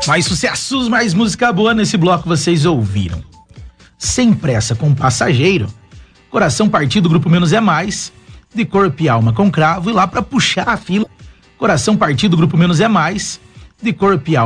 Mais sucessos, mais música boa nesse bloco vocês ouviram. Sem Pressa com Passageiro, Coração Partido, Grupo Menos é Mais, De Corpo e Alma com Cravo, e lá pra puxar a fila, Coração Partido, Grupo Menos é Mais, De Corpo e Alma